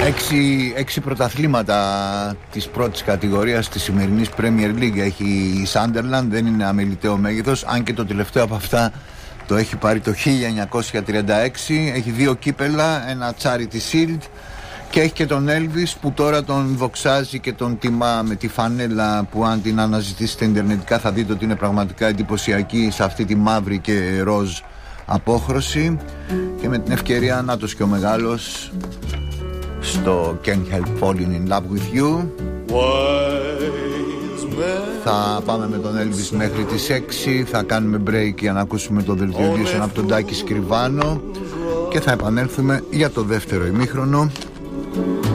Έξι πρωταθλήματα της πρώτης κατηγορίας της σημερινής Premier League έχει η Sunderland. Δεν είναι αμεληταίο μέγεθος, αν και το τελευταίο από αυτά το έχει πάρει το 1936. Έχει 2 κύπελα, ένα Charity Shield, και έχει και τον Elvis που τώρα τον δοξάζει και τον τιμά με τη φανέλα που, αν την αναζητήσετε ιντερνετικά, θα δείτε ότι είναι πραγματικά εντυπωσιακή σε αυτή τη μαύρη και ροζ απόχρωση. Και με την ευκαιρία, νάτος και ο μεγάλος στο Can't Help Falling in Love with You. Θα πάμε με τον Elvis μέχρι τις 6. Θα κάνουμε break για να ακούσουμε το δελτίο ειδήσεων από τον Τάκη Σκριβάνο και θα επανέλθουμε για το δεύτερο ημίχρονο.